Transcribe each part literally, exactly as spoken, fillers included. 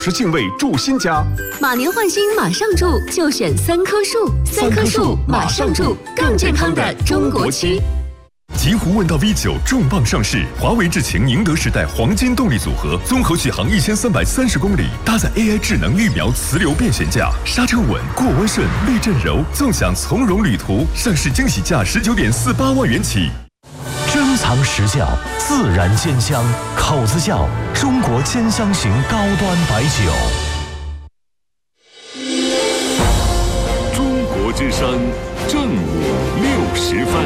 是敬畏住新家， 马年换新马上住，就选三棵树，三棵树马上住，更健康的中国区。 极狐问道 V 九重磅上市，华为智擎宁德时代黄金动力组合，综合续航一千三百三十公里，搭载 A I 智能预瞄磁流变悬架，刹车稳，过弯顺，避震柔，纵享从容旅途。上市惊喜价十九点四八万元起。 珍藏实窖，自然煎香，口子窖，中国煎香型高端白酒。 中国之声，正午六十分。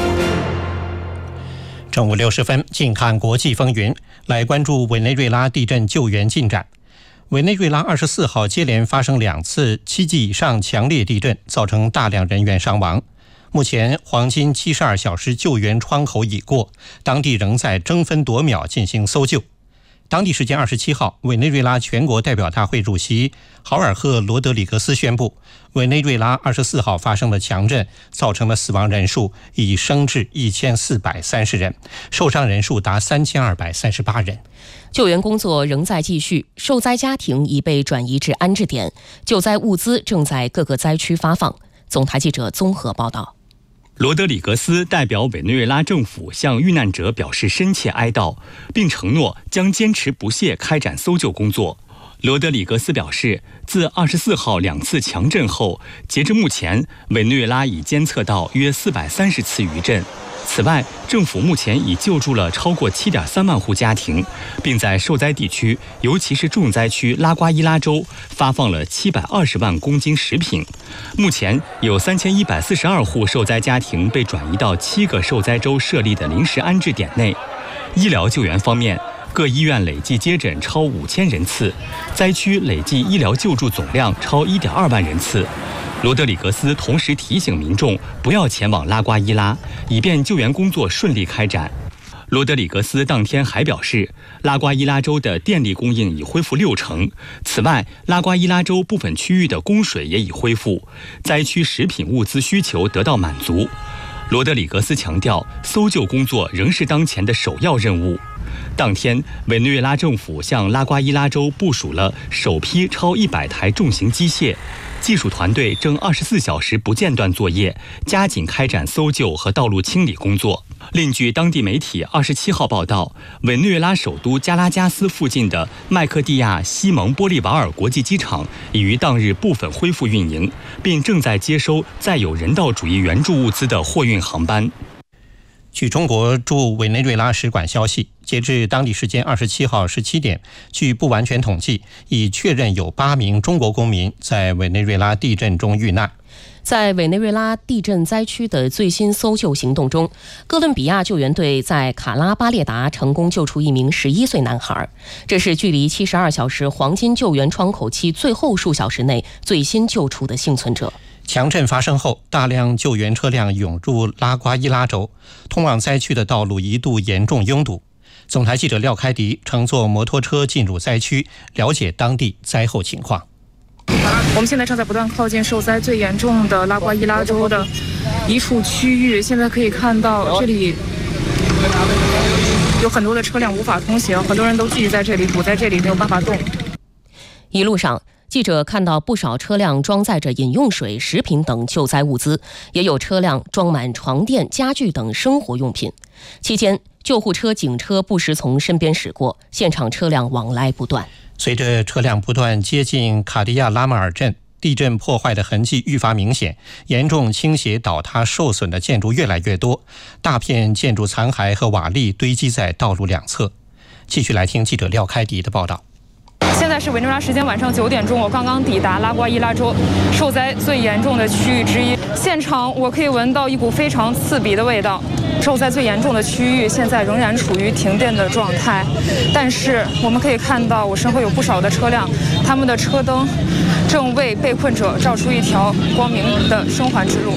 正午六十分，近看国际风云，来关注委内瑞拉地震救援进展。委内瑞拉二十四号接连发生两次七级以上强烈地震，造成大量人员伤亡。目前黄金七十二小时救援窗口已过，当地仍在争分夺秒进行搜救。当地时间二十七号，委内瑞拉全国代表大会主席豪尔赫·罗德里格斯宣布，委内瑞拉二十四号发生的强震造成的死亡人数已升至一千四百三十人，受伤人数达三千二百三十八人。 救援工作仍在继续，受灾家庭已被转移至安置点，救灾物资正在各个灾区发放。总台记者综合报道。 罗德里格斯代表委内瑞拉政府向遇难者表示深切哀悼，并承诺将坚持不懈开展搜救工作。罗德里格斯表示，自二十四号两次强震后，截至目前，委内瑞拉已监测到约四百三十次余震。此外，政府目前已救助了超过 七点三万户家庭，并在受灾地区，尤其是重灾区拉瓜伊拉州发放了七百二十万公斤食品。目前有三千一百四十二户受灾家庭被转移到七个受灾州设立的临时安置点内。医疗救援方面，各医院累计接诊超五千人次，灾区累计医疗救助总量超 一点二万人次。罗德里格斯同时提醒民众不要前往拉瓜伊拉，以便救援工作顺利开展。罗德里格斯当天还表示，拉瓜伊拉州的电力供应已恢复六成。此外，拉瓜伊拉州部分区域的供水也已恢复，灾区食品物资需求得到满足。罗德里格斯强调，搜救工作仍是当前的首要任务。当天，委内瑞拉政府向拉瓜伊拉州部署了首批超一百台重型机械，技术团队正二十四小时不间断作业，加紧开展搜救和道路清理工作。另据当地媒体二十七号报道，委内瑞拉首都加拉加斯附近的麦克蒂亚西蒙波利瓦尔国际机场已于当日部分恢复运营，并正在接收载有人道主义援助物资的货运航班。 据中国驻委内瑞拉使馆消息，截至当地时间二十七号十七点，据不完全统计，已确认有八名中国公民在委内瑞拉地震中遇难。 在委内瑞拉地震灾区的最新搜救行动中，哥伦比亚救援队在卡拉巴列达成功救出一名十一岁男孩，这是距离七十二小时黄金救援窗口期最后数小时内最新救出的幸存者。 强震发生后，大量救援车辆涌入拉瓜伊拉州，通往灾区的道路一度严重拥堵。总台记者廖开迪乘坐摩托车进入灾区，了解当地灾后情况。 我们现在正在不断靠近受灾最严重的拉瓜伊拉州的一处区域，现在可以看到这里有很多的车辆无法通行，很多人都聚集在这里，堵在这里，没有办法动。 一路上，记者看到不少车辆装载着饮用水、食品等救灾物资，也有车辆装满床垫、家具等生活用品。期间，救护车、警车不时从身边驶过，现场车辆往来不断。 随着车辆不断接近卡迪亚拉马尔镇，地震破坏的痕迹愈发明显，严重倾斜倒塌受损的建筑越来越多，大片建筑残骸和瓦砾堆积在道路两侧。继续来听记者廖开迪的报道。 现在是委内瑞拉时间晚上九点钟，我刚刚抵达拉瓜伊拉州受灾最严重的区域之一。现场我可以闻到一股非常刺鼻的味道。受灾最严重的区域现在仍然处于停电的状态，但是我们可以看到我身后有不少的车辆，他们的车灯正为被困者照出一条光明的生还之路。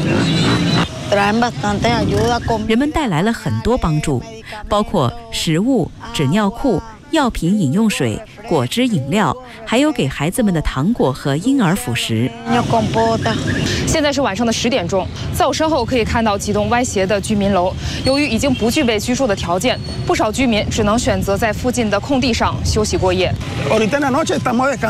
人们带来了很多帮助，包括食物、纸尿裤、药品、饮用水、 果汁饮料，还有给孩子们的糖果和婴儿辅食。 现在是晚上的十点钟，在我身后可以看到几栋歪斜的居民楼，由于已经不具备居住的条件，不少居民只能选择在附近的空地上休息过夜。